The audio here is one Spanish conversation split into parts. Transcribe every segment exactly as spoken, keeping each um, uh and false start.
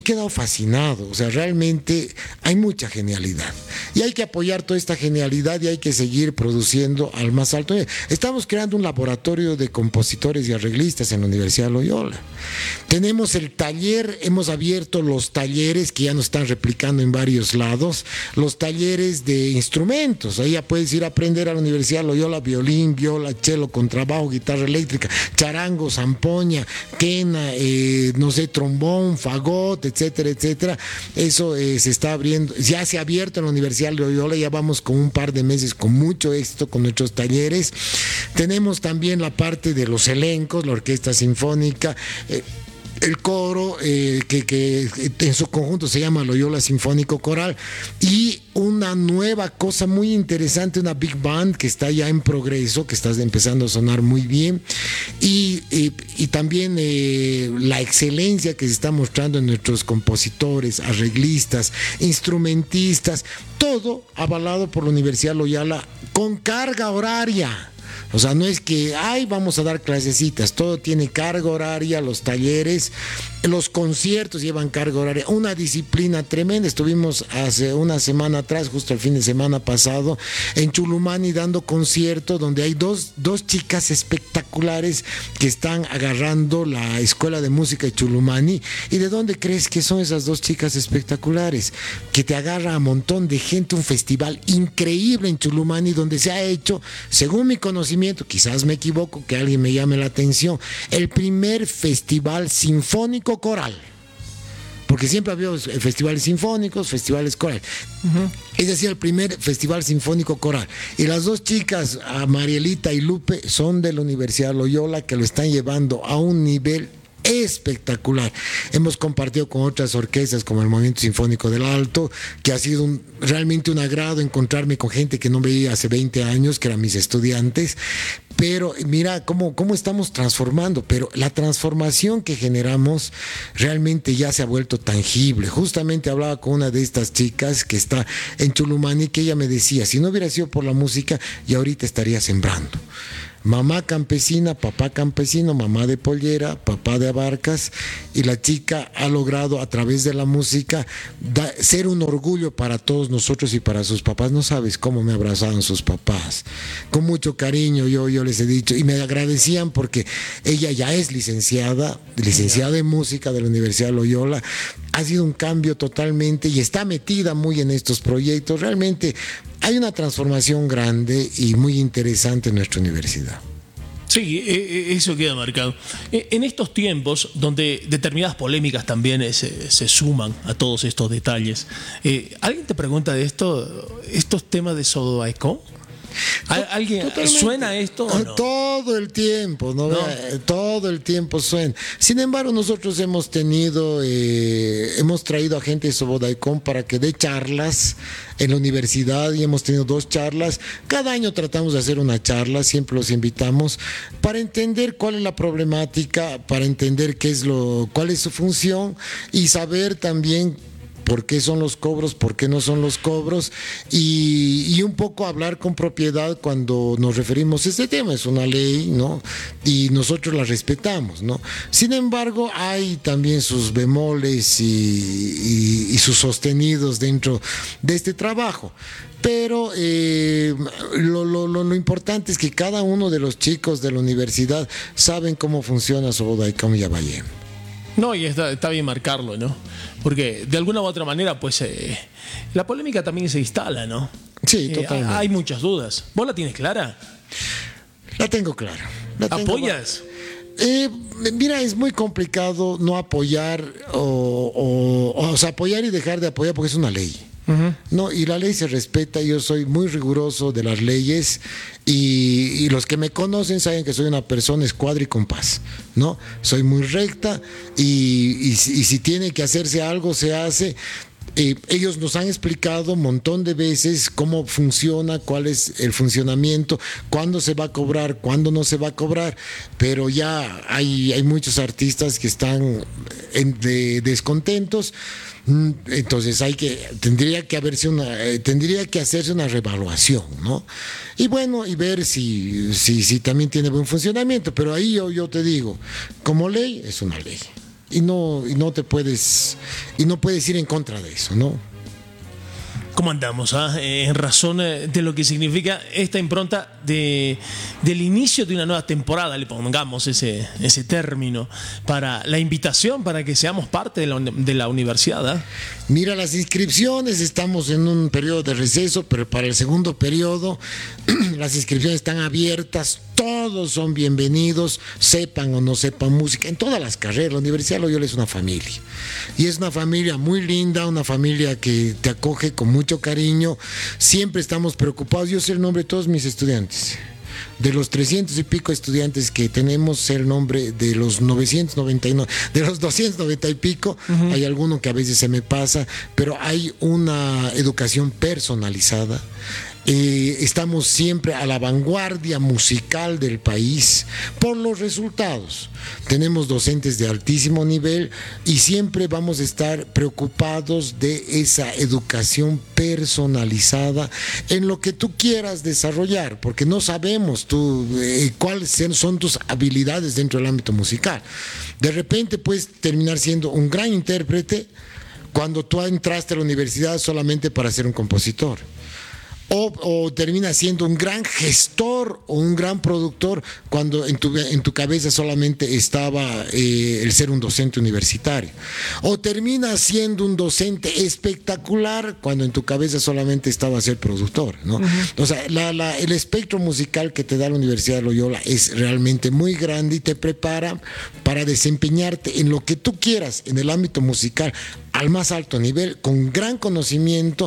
He quedado fascinado, o sea, realmente hay mucha genialidad y hay que apoyar toda esta genialidad y hay que seguir produciendo al más alto nivel. Estamos creando un laboratorio de compositores y arreglistas en la Universidad de Loyola. Tenemos el taller, hemos abierto los talleres que ya nos están replicando en varios lados, los talleres de instrumentos. Ahí ya puedes ir a aprender a la Universidad de Loyola violín, viola, cello, contrabajo, guitarra eléctrica, charango, zampoña, quena, eh, no sé, trombón, fagot, etcétera, etcétera. Eso eh, se está abriendo, ya se ha abierto en la Universidad de Loyola, ya vamos con un par de meses con mucho éxito con nuestros talleres. Tenemos también la parte de los elencos, la orquesta sinfónica, eh, el coro, eh, que, que en su conjunto se llama Loyola Sinfónico Coral, y una nueva cosa muy interesante, una big band que está ya en progreso, que está empezando a sonar muy bien, y, y, y también eh, la excelencia que se está mostrando en nuestros compositores, arreglistas, instrumentistas, todo avalado por la Universidad Loyola con carga horaria. O sea, no es que, ay, vamos a dar clasecitas, todo tiene carga horaria, los talleres, los conciertos llevan carga horaria, una disciplina tremenda. Estuvimos hace una semana atrás, justo el fin de semana pasado, en Chulumani dando concierto donde hay dos, dos chicas espectaculares que están agarrando la Escuela de Música de Chulumani. ¿Y de dónde crees que son esas dos chicas espectaculares? Que te agarra a un montón de gente, un festival increíble en Chulumani donde se ha hecho, según mi conocimiento, quizás me equivoco, que alguien me llame la atención, el primer festival sinfónico coral, porque siempre había festivales sinfónicos, festivales corales. Uh-huh. Es decir, el primer festival sinfónico coral. Y las dos chicas, Marielita y Lupe, son de la Universidad Loyola, que lo están llevando a un nivel espectacular. Hemos compartido con otras orquestas como el Movimiento Sinfónico del Alto, que ha sido un, realmente un agrado encontrarme con gente que no veía hace veinte años, que eran mis estudiantes. Pero mira cómo, cómo estamos transformando, pero la transformación que generamos realmente ya se ha vuelto tangible. Justamente hablaba con una de estas chicas que está en Chulumani, que ella me decía, si no hubiera sido por la música, ya ahorita estaría sembrando. Mamá campesina, papá campesino, mamá de pollera, papá de abarcas, y la chica ha logrado a través de la música da, ser un orgullo para todos nosotros y para sus papás. No sabes cómo me abrazaron sus papás, con mucho cariño yo, yo les he dicho, y me agradecían porque ella ya es licenciada, licenciada en música de la Universidad de Loyola. Ha sido un cambio totalmente y está metida muy en estos proyectos. Realmente hay una transformación grande y muy interesante en nuestra universidad. Sí, eso queda marcado. En estos tiempos, donde determinadas polémicas también se, se suman a todos estos detalles, ¿alguien te pregunta de esto, estos temas de Sodoaecó? ¿Alguien Totalmente. ¿Suena esto o no? Todo el tiempo, ¿no? ¿no? Todo el tiempo suena. Sin embargo, nosotros hemos tenido, eh, hemos traído a gente de Sobodaicón para que dé charlas en la universidad y hemos tenido dos charlas. Cada año tratamos de hacer una charla, siempre los invitamos para entender cuál es la problemática, para entender qué es lo, cuál es su función y saber también por qué son los cobros, por qué no son los cobros, y, y un poco hablar con propiedad cuando nos referimos a este tema. Es una ley, ¿no? Y nosotros la respetamos, ¿no? Sin embargo, hay también sus bemoles y, y, y sus sostenidos dentro de este trabajo. Pero eh, lo, lo, lo, lo importante es que cada uno de los chicos de la universidad saben cómo funciona Sobodaicón y Abayén. No, y está, está bien marcarlo, ¿no? Porque de alguna u otra manera, pues, eh, la polémica también se instala, ¿no? Sí, totalmente. Eh, hay muchas dudas. ¿Vos la tienes clara? La tengo clara. La tengo ¿Apoyas? Eh, mira, es muy complicado no apoyar o, o, o sea, apoyar y dejar de apoyar porque es una ley. Uh-huh. No, y la ley se respeta. Yo soy muy riguroso de las leyes y, y los que me conocen saben que soy una persona escuadra y compás, ¿no? Soy muy recta y, y, y si tiene que hacerse algo se hace. Eh, ellos nos han explicado un montón de veces cómo funciona, cuál es el funcionamiento, cuándo se va a cobrar, cuándo no se va a cobrar, pero ya hay, hay muchos artistas que están en, de, descontentos. Entonces hay que tendría que haberse una eh, tendría que hacerse una revaluación, ¿no? Y bueno, y ver si si, si también tiene buen funcionamiento, pero ahí yo, yo te digo, como ley es una ley. y no, y no te puedes, y no puedes ir en contra de eso, ¿no? ¿Cómo andamos? Ah? En razón de lo que significa esta impronta de, del inicio de una nueva temporada, le pongamos ese, ese término, para la invitación para que seamos parte de la, de la universidad. ¿Ah? Mira, las inscripciones, estamos en un periodo de receso, pero para el segundo periodo las inscripciones están abiertas, todos son bienvenidos, sepan o no sepan música, en todas las carreras. La Universidad de Loyola es una familia, y es una familia muy linda, una familia que te acoge con mucho cariño. Siempre estamos preocupados. Yo sé el nombre de todos mis estudiantes. De los trescientos y pico estudiantes que tenemos, sé el nombre de los novecientos noventa y nueve, de los doscientos noventa y pico. Uh-huh. Hay alguno que a veces se me pasa, pero hay una educación personalizada. Eh, estamos siempre a la vanguardia musical del país por los resultados. Tenemos docentes de altísimo nivel y siempre vamos a estar preocupados de esa educación personalizada en lo que tú quieras desarrollar, porque no sabemos tú eh, cuáles son tus habilidades dentro del ámbito musical. De repente puedes terminar siendo un gran intérprete cuando tú entraste a la universidad solamente para ser un compositor. O, o termina siendo un gran gestor o un gran productor cuando en tu, en tu cabeza solamente estaba eh, el ser un docente universitario. O termina siendo un docente espectacular cuando en tu cabeza solamente estaba ser productor, ¿no? Uh-huh. O sea, la, la, el espectro musical que te da la Universidad de Loyola es realmente muy grande y te prepara para desempeñarte en lo que tú quieras en el ámbito musical al más alto nivel, con gran conocimiento,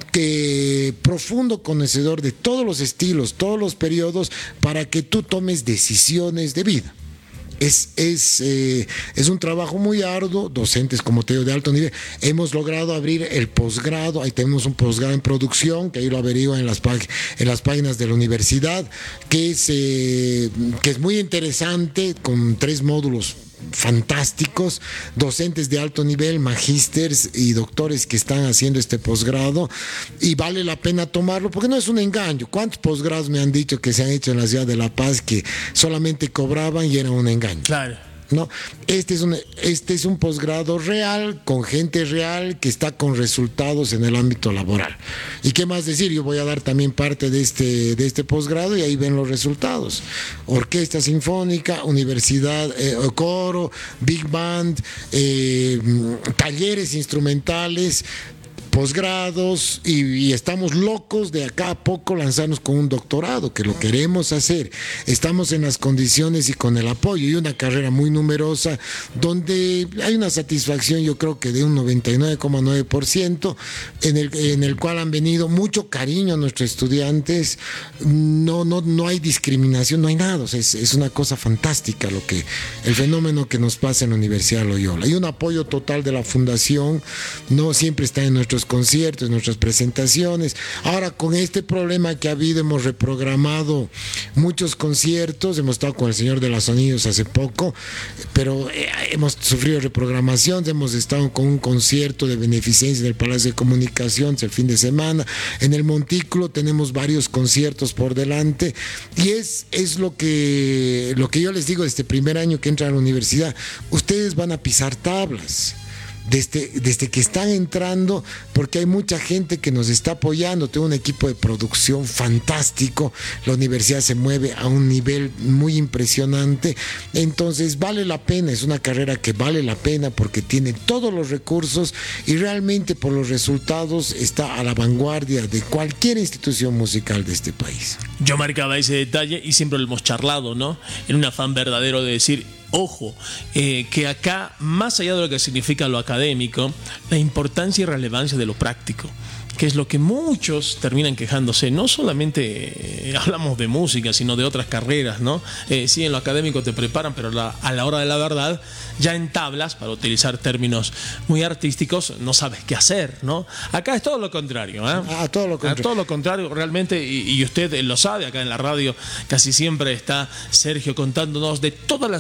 que profundo conocedor de todos los estilos, todos los periodos, para que tú tomes decisiones de vida. Es, es, eh, es un trabajo muy arduo, docentes como te digo de alto nivel. Hemos logrado abrir el posgrado, ahí tenemos un posgrado en producción, que ahí lo averiguan en las, en las páginas de la universidad, que es, eh, que es muy interesante, con tres módulos fantásticos, docentes de alto nivel, magísteres y doctores que están haciendo este posgrado, y vale la pena tomarlo porque no es un engaño. ¿Cuántos posgrados me han dicho que se han hecho en la ciudad de La Paz que solamente cobraban y era un engaño? Claro. ¿No? Este es un, este es un posgrado real, con gente real que está con resultados en el ámbito laboral. ¿Y qué más decir? Yo voy a dar también parte de este, de este posgrado y ahí ven los resultados. Orquesta sinfónica, universidad, eh, coro, big band, eh, talleres instrumentales, posgrados, y, y estamos locos de acá a poco lanzarnos con un doctorado, que lo queremos hacer. Estamos en las condiciones y con el apoyo, y una carrera muy numerosa donde hay una satisfacción, yo creo que de un noventa y nueve coma nueve por ciento, en el, en el cual han venido mucho cariño a nuestros estudiantes. No, no, no hay discriminación, no hay nada. O sea, es, es una cosa fantástica lo que, el fenómeno que nos pasa en la Universidad de Loyola. Hay un apoyo total de la fundación, no siempre está en nuestros conciertos, nuestras presentaciones. Ahora, con este problema que ha habido, hemos reprogramado muchos conciertos. Hemos estado con el señor de los sonidos hace poco, pero eh, hemos sufrido reprogramación. Hemos estado con un concierto de beneficencia en el Palacio de Comunicaciones el fin de semana. En el Montículo tenemos varios conciertos por delante, y es, es lo que, lo que yo les digo desde el primer año que entran a la universidad. Ustedes van a pisar tablas Desde, desde que están entrando, porque hay mucha gente que nos está apoyando. Tengo un equipo de producción fantástico, la universidad se mueve a un nivel muy impresionante, entonces vale la pena, es una carrera que vale la pena porque tiene todos los recursos y realmente por los resultados está a la vanguardia de cualquier institución musical de este país. Yo marcaba ese detalle y siempre lo hemos charlado, ¿no? En un afán verdadero de decir, ojo, eh, que acá, más allá de lo que significa lo académico, la importancia y relevancia de lo práctico, que es lo que muchos terminan quejándose. No solamente eh, hablamos de música, sino de otras carreras, ¿no? Eh, sí, en lo académico te preparan, pero la, a la hora de la verdad, ya en tablas, para utilizar términos muy artísticos, no sabes qué hacer, ¿no? Acá es todo lo contrario, ¿eh? Ah, todo lo contrario. A todo lo contrario, realmente, y, y usted lo sabe, acá en la radio casi siempre está Sergio contándonos de todas las actividades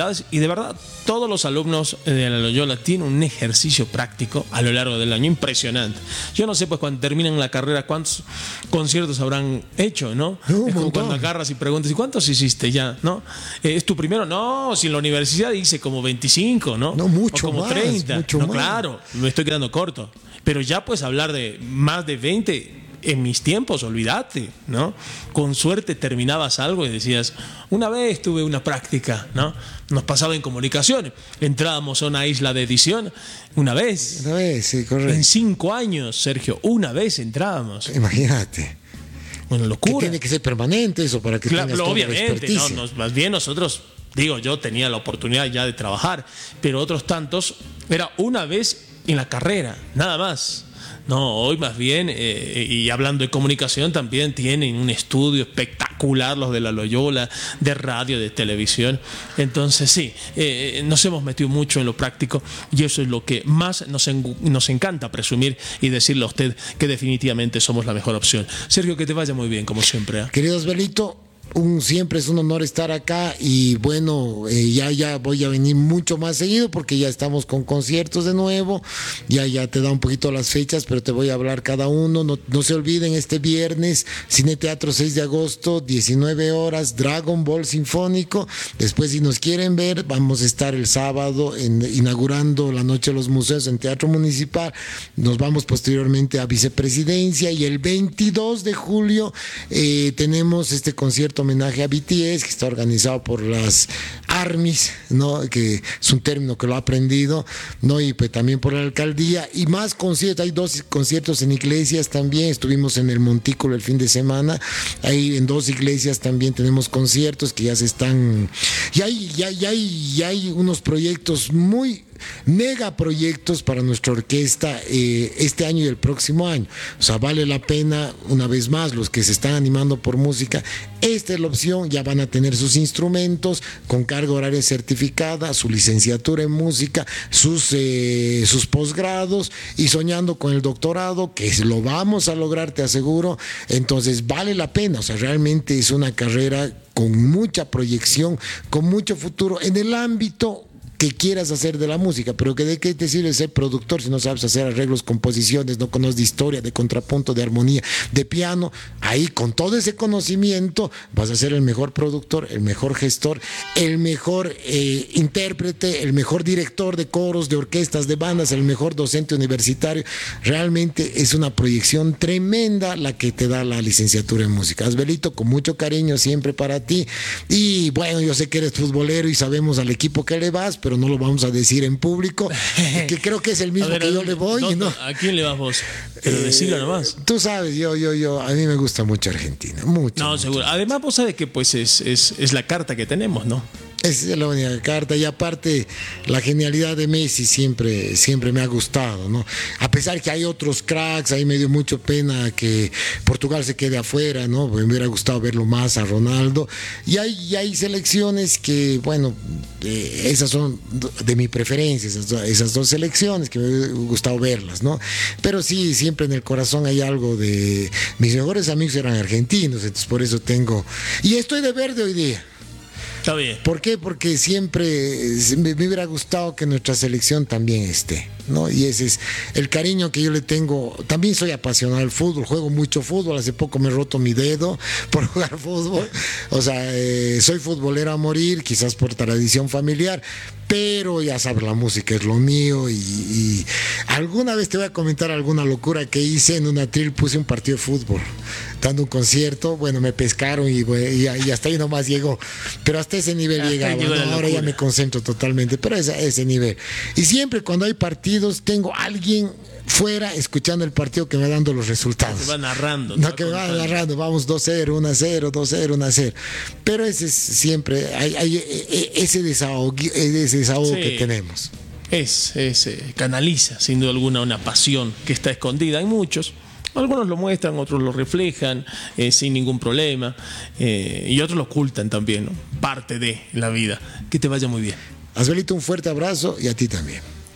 actividades y de verdad todos los alumnos de la Loyola tienen un ejercicio práctico a lo largo del año impresionante. Yo no sé pues cuando terminan la carrera cuántos conciertos habrán hecho, ¿no? No, es como montón. cuando agarras y preguntas ¿y cuántos hiciste ya? ¿No? Eh, ¿Es tu primero? No, si en la universidad hice como veinticinco, ¿no? No, mucho o como más, treinta. mucho no, más. claro, me estoy quedando corto. Pero ya pues hablar de más de veinte en mis tiempos, olvídate, ¿no? Con suerte terminabas algo y decías, una vez tuve una práctica, ¿no? Nos pasaba en comunicaciones, entrábamos a una isla de edición, una vez. Una vez, sí, correcto. En cinco años, Sergio, una vez entrábamos. Imagínate. Una Que locura. tiene que ser permanente eso para que Claro, tengas toda la obviamente, ¿no? experticia. Nos- más bien nosotros, digo, yo tenía la oportunidad ya de trabajar, pero otros tantos era una vez en la carrera, nada más. No, hoy más bien, eh, y hablando de comunicación, también tienen un estudio espectacular los de la Loyola, de radio, de televisión. Entonces sí, eh, nos hemos metido mucho en lo práctico y eso es lo que más nos, en- nos encanta presumir y decirle a usted que definitivamente somos la mejor opción. Sergio, que te vaya muy bien, como siempre. ¿eh? Querido Osvelito, un, siempre es un honor estar acá y bueno, eh, ya, ya voy a venir mucho más seguido porque ya estamos con conciertos de nuevo, ya, ya te da un poquito las fechas, pero te voy a hablar cada uno. No, no se olviden, este viernes, Cine Teatro seis de agosto, diecinueve horas, Dragon Ball Sinfónico. Después, si nos quieren ver, vamos a estar el sábado en, inaugurando la Noche de los Museos en Teatro Municipal. Nos vamos posteriormente a Vicepresidencia y el veintidós de julio eh, tenemos este concierto homenaje a B T S que está organizado por las ARMYs, ¿no? Que es un término que lo ha aprendido, ¿no? Y pues también por la alcaldía y más conciertos. Hay dos conciertos en iglesias también. Estuvimos en el Montículo el fin de semana. Ahí en dos iglesias también tenemos conciertos que ya se están. Y hay, ya, ya hay, ya hay unos proyectos muy megaproyectos para nuestra orquesta eh, este año y el próximo año. O sea, vale la pena, una vez más, los que se están animando por música, esta es la opción. Ya van a tener sus instrumentos con carga horaria certificada, su licenciatura en música, sus, eh, sus posgrados y soñando con el doctorado, que lo vamos a lograr, te aseguro. Entonces vale la pena. O sea, realmente es una carrera con mucha proyección, con mucho futuro en el ámbito que quieras hacer de la música, pero que de qué te sirve ser productor si no sabes hacer arreglos, composiciones, no conoces de historia, de contrapunto, de armonía, de piano. Ahí con todo ese conocimiento vas a ser el mejor productor, el mejor gestor, el mejor eh, intérprete, el mejor director de coros, de orquestas, de bandas, el mejor docente universitario. Realmente es una proyección tremenda la que te da la licenciatura en música. Osvelito, con mucho cariño siempre para ti. Y bueno, yo sé que eres futbolero y sabemos al equipo que le vas, pero no lo vamos a decir en público, que creo que es el mismo A ver, que ¿a yo dónde- le voy. dónde- ¿no? ¿A quién le vas vos? Pero Eh, decilo nomás. Tú sabes, yo, yo, yo, a mí me gusta mucho Argentina, mucho. No, mucho. seguro. Además, vos sabés que pues es, es, es la carta que tenemos, ¿no? Esa es la única carta. Y aparte, la genialidad de Messi siempre, siempre me ha gustado, ¿no? A pesar que hay otros cracks, ahí me dio mucho pena que Portugal se quede afuera, ¿no? Me hubiera gustado verlo más a Ronaldo. Y hay, y hay selecciones que, bueno, eh, esas son de mi preferencia, esas, do- esas dos selecciones que me hubiera gustado verlas, ¿no? Pero sí, siempre en el corazón hay algo de. Mis mejores amigos eran argentinos, entonces por eso tengo. Y estoy de verde hoy día. Está bien. ¿Por qué? Porque siempre eh, me, me hubiera gustado que nuestra selección también esté, ¿no? Y ese es el cariño que yo le tengo. También soy apasionado del fútbol, juego mucho fútbol. Hace poco me he roto mi dedo por jugar fútbol. O sea, eh, soy futbolero a morir, quizás por tradición familiar, pero ya sabes, la música es lo mío. Y, y alguna vez te voy a comentar alguna locura que hice en una tril. Puse un partido de fútbol, dando un concierto. Bueno, me pescaron y, y, y hasta ahí nomás llegó. Pero hasta ese nivel Hasta llegaba. llegó la ¿no? Ahora ya locura. me concentro totalmente, pero es a ese nivel. Y siempre cuando hay partidos, tengo a alguien fuera escuchando el partido que me va dando los resultados. Te va narrando. No, te que me va contando. agarrando, vamos dos cero, uno cero, dos cero, uno cero. Pero ese es siempre, hay, hay e- e- ese desahogo, ese desahogo Sí. que tenemos. Es, es eh, canaliza, sin duda alguna, una pasión que está escondida en muchos. Algunos lo muestran, otros lo reflejan eh, sin ningún problema, eh, y otros lo ocultan también, ¿no? Parte de la vida. Que te vaya muy bien. Osvelito, un fuerte abrazo y a ti también.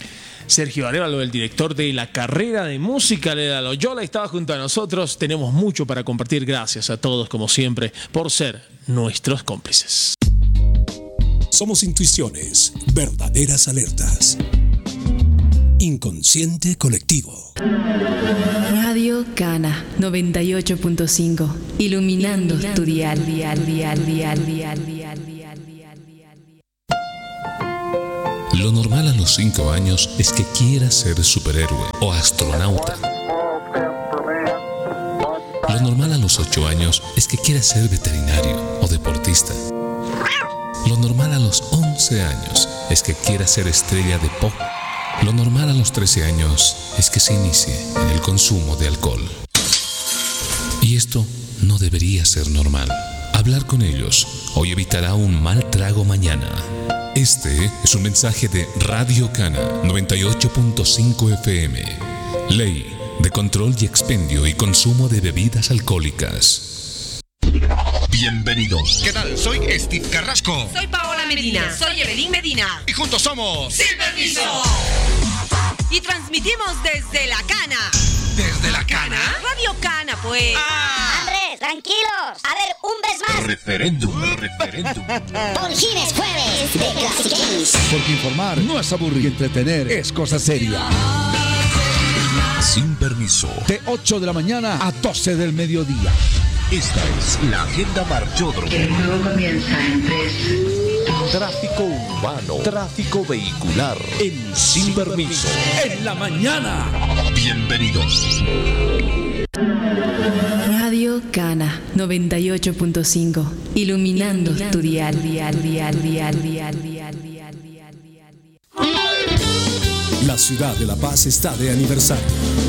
Sergio Arevalo, el director de la carrera de música de la Loyola, estaba junto a nosotros. Tenemos mucho para compartir. Gracias a todos, como siempre, por ser nuestros cómplices. Somos intuiciones, verdaderas alertas. Inconsciente colectivo. Radio Cana noventa y ocho punto cinco. Iluminando, Iluminando tu dial, dial, dial, dial, dial, dial, dial, dial, dial. Lo normal a los cinco años es que quieras ser superhéroe o astronauta. Lo normal a los ocho años es que quieras ser veterinario o deportista. Lo normal a los once años es que quieras ser estrella de pop. Lo normal a los trece años es que se inicie en el consumo de alcohol. Y esto no debería ser normal. Hablar con ellos hoy evitará un mal trago mañana. Este es un mensaje de Radio Cana noventa y ocho punto cinco F M. Ley de control y expendio y consumo de bebidas alcohólicas. Bienvenidos. ¿Qué tal? Soy Steve Carrasco. Soy Paola Medina. Soy Evelyn Medina. Y juntos somos Sin Permiso. Y transmitimos desde La Cana. ¿Desde La Cana? Radio Cana, pues. ¡Ah! ¡Hombre, tranquilos! A ver, un vez más. Referéndum, referéndum. Por fin es jueves de Classic Games. Porque informar no es aburrir y entretener es cosa seria. Sin Permiso. De ocho de la mañana a doce del mediodía. Esta es la agenda Marchódromo. El juego comienza en tres. Tráfico urbano, tráfico vehicular en Sin, Sin permiso. En la mañana. Bienvenidos. Radio Cana noventa y ocho punto cinco. Iluminando, Iluminando tu dial, dial, dial, dial, dial, dial, dial, dial, dial. La ciudad de La Paz está de aniversario.